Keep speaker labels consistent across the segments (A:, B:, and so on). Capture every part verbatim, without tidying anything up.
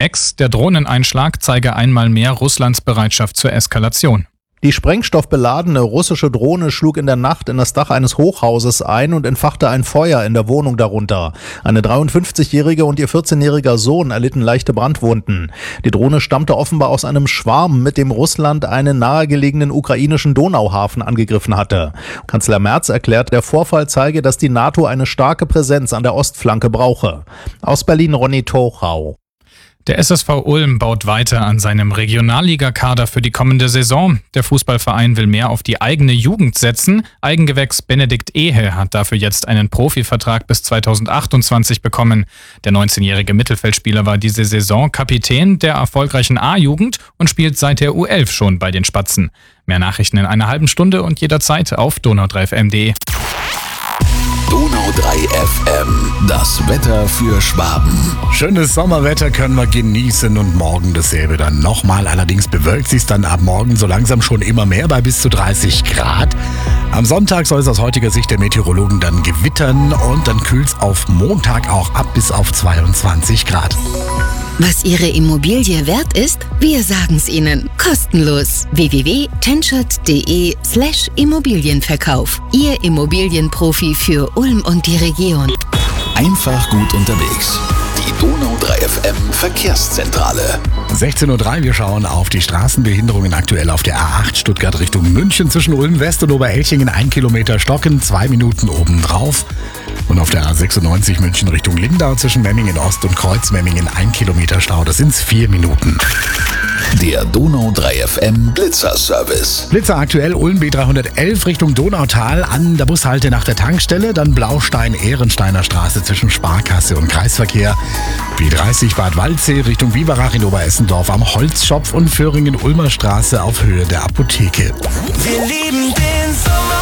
A: Ex, der Drohneneinschlag zeige einmal mehr Russlands Bereitschaft zur Eskalation.
B: Die sprengstoffbeladene russische Drohne schlug in der Nacht in das Dach eines Hochhauses ein und entfachte ein Feuer in der Wohnung darunter. Eine dreiundfünfzigjährige und ihr vierzehnjähriger Sohn erlitten leichte Brandwunden. Die Drohne stammte offenbar aus einem Schwarm, mit dem Russland einen nahegelegenen ukrainischen Donauhafen angegriffen hatte. Kanzler Merz erklärt, der Vorfall zeige, dass die NATO eine starke Präsenz an der Ostflanke brauche. Aus Berlin Ronny Tochau.
A: Der S S V Ulm baut weiter an seinem Regionalligakader für die kommende Saison. Der Fußballverein will mehr auf die eigene Jugend setzen. Eigengewächs Benedikt Ehe hat dafür jetzt einen Profivertrag bis zweitausendachtundzwanzig bekommen. Der neunzehnjährige Mittelfeldspieler war diese Saison Kapitän der erfolgreichen A-Jugend und spielt seit der U elf schon bei den Spatzen. Mehr Nachrichten in einer halben Stunde und jederzeit auf donau drei f m punkt de.
C: Donau drei F M, das Wetter für Schwaben.
D: Schönes Sommerwetter können wir genießen und morgen dasselbe dann nochmal. Allerdings bewölkt sich dann ab morgen so langsam schon immer mehr bei bis zu dreißig Grad. Am Sonntag soll es aus heutiger Sicht der Meteorologen dann gewittern und dann kühlt es auf Montag auch ab bis auf zweiundzwanzig Grad.
E: Was Ihre Immobilie wert ist? Wir sagen's Ihnen. Kostenlos. w w w punkt tenschert punkt de slash Immobilienverkauf. Ihr Immobilienprofi für Ulm und die Region.
C: Einfach gut unterwegs. Die Donau drei F M Verkehrszentrale.
D: sechzehn Uhr drei, wir schauen auf die Straßenbehinderungen aktuell auf der A acht Stuttgart Richtung München zwischen Ulm West und Oberelchingen. Ein Kilometer Stocken, zwei Minuten obendrauf. Und auf der A sechsundneunzig München Richtung Lindau zwischen Memmingen Ost und Kreuzmemmingen ein Kilometer Stau. Das sind vier Minuten.
C: Der Donau drei F M Blitzerservice.
D: Blitzer aktuell Ulm B dreihundertelf Richtung Donautal an der Bushalte nach der Tankstelle. Dann Blaustein-Ehrensteiner Straße zwischen Sparkasse und Kreisverkehr. B dreißig Bad Waldsee Richtung Biberach in Oberessendorf am Holzschopf und Föhringen-Ulmer Straße auf Höhe der Apotheke.
F: Wir lieben den Sommer.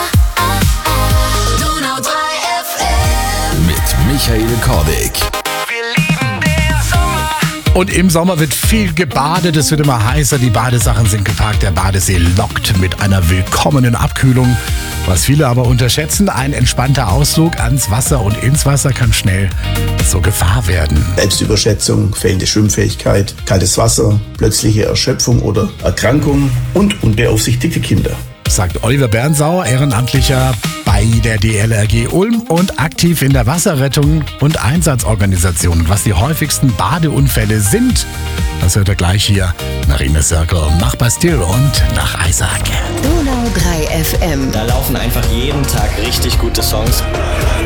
F: Donau drei F M.
C: Mit Michael Kordig.
F: Wir lieben den Sommer.
D: Und im Sommer wird viel gebadet, es wird immer heißer, die Badesachen sind geparkt, der Badesee lockt mit einer willkommenen Abkühlung. Was viele aber unterschätzen, ein entspannter Ausflug ans Wasser und ins Wasser kann schnell zur Gefahr werden.
G: Selbstüberschätzung, fehlende Schwimmfähigkeit, kaltes Wasser, plötzliche Erschöpfung oder Erkrankung und unbeaufsichtigte Kinder.
D: Sagt Oliver Bernsauer, Ehrenamtlicher bei der D L R G Ulm und aktiv in der Wasserrettung und Einsatzorganisation. Was die häufigsten Badeunfälle sind, das hört er gleich hier nach Ines Circle, nach Bastille und nach Isaac.
E: Donau drei F M.
H: Da laufen einfach jeden Tag richtig gute Songs.